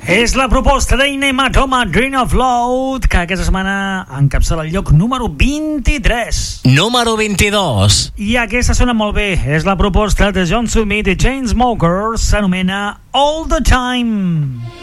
És la proposta d'Inematoma Dream of Load, que aquesta setmana encapçala el lloc número 23. Número 22. I aquesta sona molt bé. És la proposta de John Summit i Chainsmokers. S'anomena All the Time.